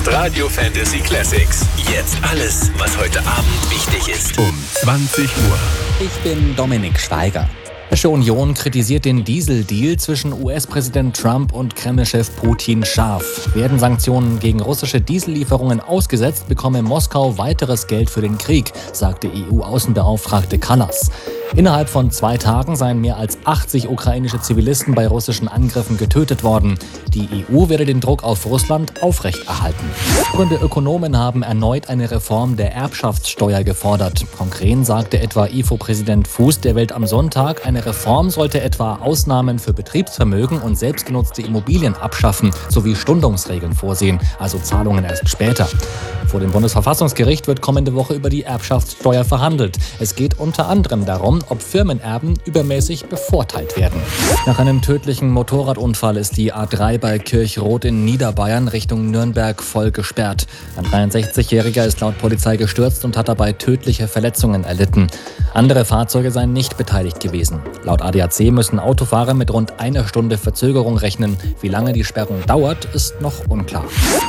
Radio Fantasy Classics. Jetzt alles, was heute Abend wichtig ist. Um 20 Uhr. Ich bin Dominik Schweiger. Die Union kritisiert den Dieseldeal zwischen US-Präsident Trump und Kreml-Chef Putin scharf. Werden Sanktionen gegen russische Diesellieferungen ausgesetzt, bekomme Moskau weiteres Geld für den Krieg, sagte EU-Außenbeauftragte Kallas. Innerhalb von 2 Tagen seien mehr als 80 ukrainische Zivilisten bei russischen Angriffen getötet worden. Die EU werde den Druck auf Russland aufrechterhalten. Führende Ökonomen haben erneut eine Reform der Erbschaftssteuer gefordert. Konkret sagte etwa IFO-Präsident Fuß der Welt am Sonntag, eine Reform sollte etwa Ausnahmen für Betriebsvermögen und selbstgenutzte Immobilien abschaffen, sowie Stundungsregeln vorsehen, also Zahlungen erst später. Vor dem Bundesverfassungsgericht wird kommende Woche über die Erbschaftssteuer verhandelt. Es geht unter anderem darum, ob Firmenerben übermäßig bevorteilt werden. Nach einem tödlichen Motorradunfall ist die A3 bei Kirchroth in Niederbayern Richtung Nürnberg voll gesperrt. Ein 63-Jähriger ist laut Polizei gestürzt und hat dabei tödliche Verletzungen erlitten. Andere Fahrzeuge seien nicht beteiligt gewesen. Laut ADAC müssen Autofahrer mit rund 1 Stunde Verzögerung rechnen. Wie lange die Sperrung dauert, ist noch unklar.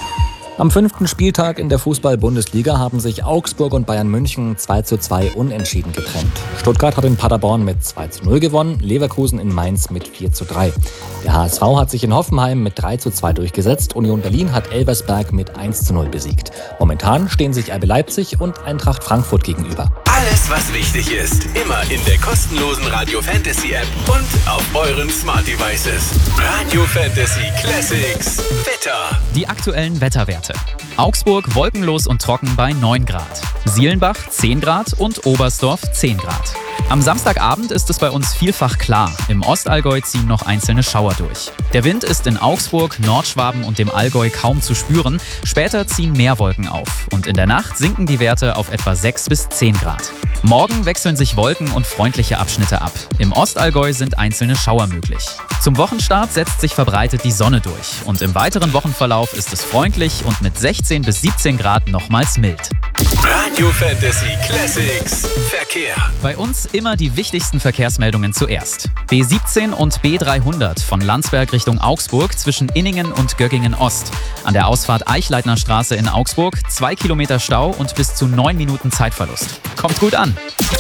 Am 5. Spieltag in der Fußball-Bundesliga haben sich Augsburg und Bayern München 2:2 unentschieden getrennt. Stuttgart hat in Paderborn mit 2:0 gewonnen, Leverkusen in Mainz mit 4:3. Der HSV hat sich in Hoffenheim mit 3:2 durchgesetzt, Union Berlin hat Elversberg mit 1:0 besiegt. Momentan stehen sich RB Leipzig und Eintracht Frankfurt gegenüber. Alles, was wichtig ist, immer in der kostenlosen Radio Fantasy App und auf euren Smart Devices. Radio Fantasy Classics. Wetter. Die aktuellen Wetterwerte. Augsburg wolkenlos und trocken bei 9 Grad. Sielenbach 10 Grad und Oberstdorf 10 Grad. Am Samstagabend ist es bei uns vielfach klar. Im Ostallgäu ziehen noch einzelne Schauer durch. Der Wind ist in Augsburg, Nordschwaben und dem Allgäu kaum zu spüren. Später ziehen mehr Wolken auf. Und in der Nacht sinken die Werte auf etwa 6 bis 10 Grad. Morgen wechseln sich Wolken und freundliche Abschnitte ab. Im Ostallgäu sind einzelne Schauer möglich. Zum Wochenstart setzt sich verbreitet die Sonne durch. Und im weiteren Wochenverlauf ist es freundlich und mit 16 bis 17 Grad nochmals mild. Radio Fantasy Classics. Verkehr. Bei uns immer die wichtigsten Verkehrsmeldungen zuerst. B17 und B300 von Landsberg Richtung Augsburg zwischen Inningen und Göggingen Ost. An der Ausfahrt Eichleitner Straße in Augsburg 2 Kilometer Stau und bis zu 9 Minuten Zeitverlust. Kommt gut an.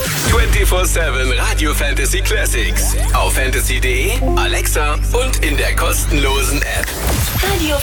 24/7 Radio Fantasy Classics. Auf fantasy.de, Alexa und in der kostenlosen App. Radio